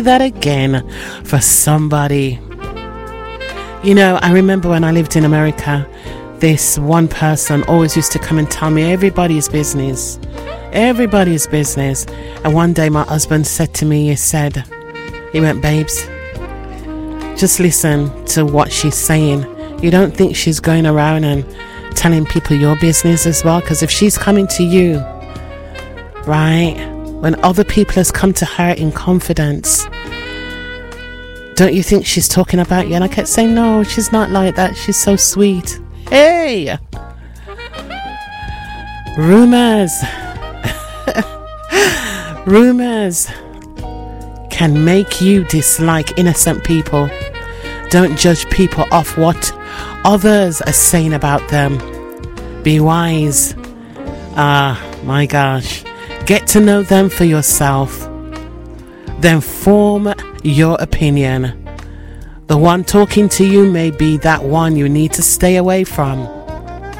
that again for somebody. You know, I remember when I lived in America, this one person always used to come and tell me everybody's business. Everybody's business. And one day my husband said to me, he went, babes, just listen to what she's saying. You don't think she's going around and telling people your business as well? Because if she's coming to you, right, when other people has come to her in confidence, don't you think she's talking about you? And I kept saying, no, she's not like that. She's so sweet. Hey! Rumors can make you dislike innocent people. Don't judge people off what others are saying about them. Be wise. My gosh. Get to know them for yourself. Then form your opinion. The one talking to you may be that one you need to stay away from.